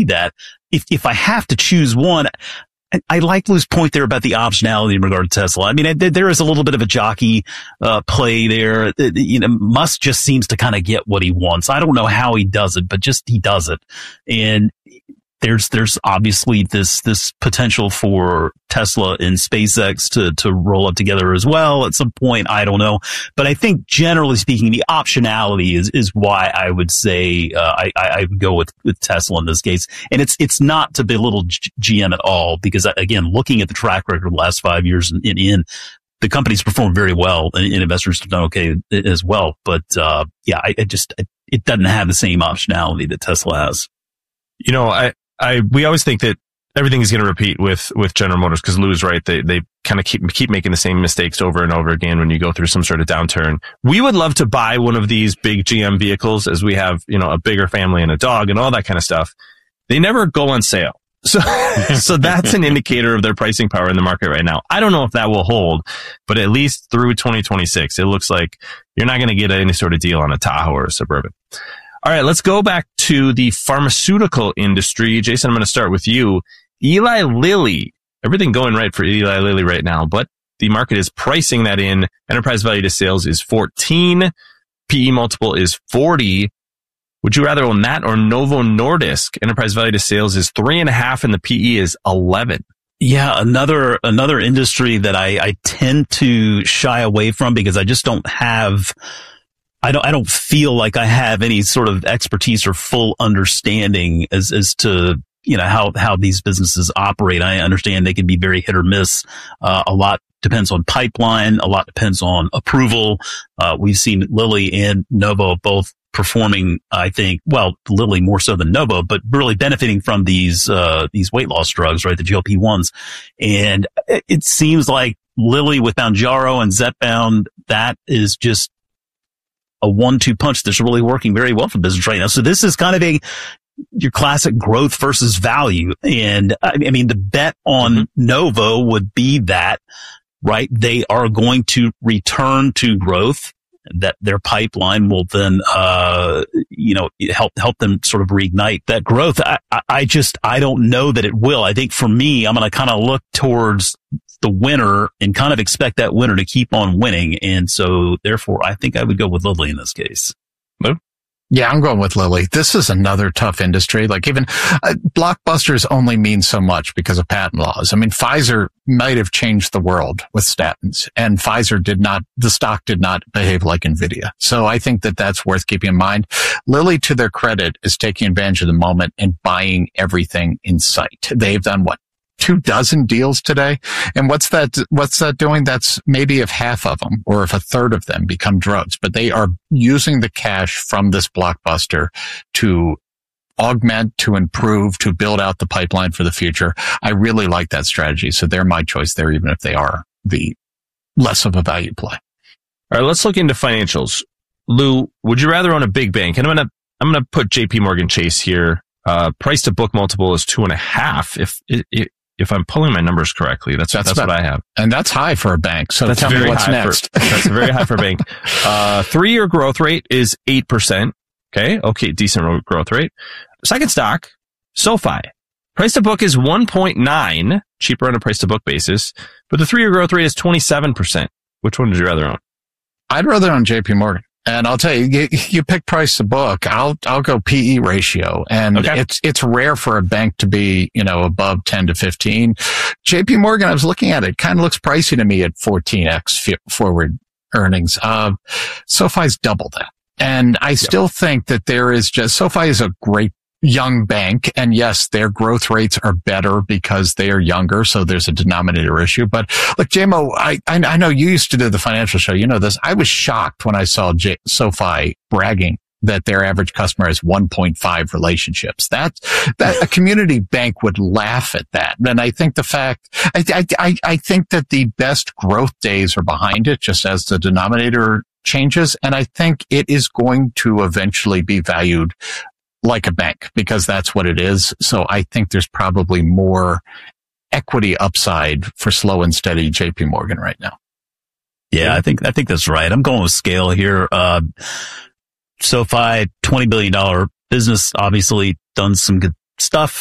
that. If I have to choose one, I like Lou's point there about the optionality in regard to Tesla. I mean, there is a little bit of a jockey play there. Musk just seems to kind of get what he wants. I don't know how he does it, but just he does it. And there's obviously this potential for Tesla and SpaceX to roll up together as well at some point. I don't know. But I think generally speaking, the optionality is why I would say I would go with Tesla in this case. And it's not to belittle GM at all, because again, looking at the track record of the last 5 years in the company's performed very well, and investors have done okay as well. But it doesn't have the same optionality that Tesla has. We always think that everything is going to repeat with General Motors, because Lou is right. They kind of keep making the same mistakes over and over again when you go through some sort of downturn. We would love to buy one of these big GM vehicles, as we have, a bigger family and a dog and all that kind of stuff. They never go on sale. So that's an indicator of their pricing power in the market right now. I don't know if that will hold, but at least through 2026, it looks like you're not going to get any sort of deal on a Tahoe or a Suburban. All right, let's go back to the pharmaceutical industry. Jason, I'm going to start with you. Eli Lilly, everything going right for Eli Lilly right now, but the market is pricing that in. Enterprise value to sales is 14. PE multiple is 40. Would you rather own that or Novo Nordisk? Enterprise value to sales is 3.5 and the PE is 11. Yeah, another industry that I tend to shy away from, because I just don't have... I don't feel like I have any sort of expertise or full understanding as to, how these businesses operate. I understand they can be very hit or miss. A lot depends on pipeline. A lot depends on approval. We've seen Lilly and Novo both performing, I think, well, Lilly more so than Novo, but really benefiting from these weight loss drugs, right? The GLP-1s. And it seems like Lilly with Mounjaro and Zepbound, that is just a 1-2 punch that's really working very well for business right now. So this is kind of your classic growth versus value. And I mean, the bet on Novo would be that, right, they are going to return to growth, that their pipeline will then, help them sort of reignite that growth. I don't know that it will. I think for me, I'm going to kind of look towards the winner and kind of expect that winner to keep on winning. And so therefore, I think I would go with Lilly in this case. Lou? Yeah, I'm going with Lilly. This is another tough industry. Like even blockbusters only mean so much because of patent laws. I mean, Pfizer might have changed the world with statins, and the stock did not behave like Nvidia. So I think that that's worth keeping in mind. Lilly, to their credit, is taking advantage of the moment and buying everything in sight. They've done 24 deals today. And what's that doing? That's maybe if half of them or if a third of them become drugs, but they are using the cash from this blockbuster to augment, to improve, to build out the pipeline for the future. I really like that strategy. So they're my choice there, even if they are the less of a value play. All right, let's look into financials. Lou, would you rather own a big bank? And I'm going to put JP Morgan Chase here. Price to book multiple is 2.5. If I'm pulling my numbers correctly, that's what I have. And that's high for a bank. So tell me what's next. That's very high for a bank. 3-year growth rate is 8%. Okay, decent growth rate. Second stock, SoFi. Price to book is 1.9, cheaper on a price to book basis, but the 3-year growth rate is 27%. Which one would you rather own? I'd rather own JP Morgan. And I'll tell you, you pick price to book. I'll go PE ratio. And it's rare for a bank to be, above 10 to 15. JP Morgan, I was looking at it, kind of looks pricey to me at 14x forward earnings. SoFi's double that. And I still think that SoFi is a great young bank. And yes, their growth rates are better because they are younger. So there's a denominator issue. But look, JMO, I know you used to do the financial show. You know this. I was shocked when I saw SoFi bragging that their average customer has 1.5 relationships. That a community bank would laugh at that. And I think I think that the best growth days are behind it, just as the denominator changes. And I think it is going to eventually be valued like a bank, because that's what it is. So I think there's probably more equity upside for slow and steady JP Morgan right now. Yeah, I think that's right. I'm going with scale here. SoFi, $20 billion business, obviously done some good stuff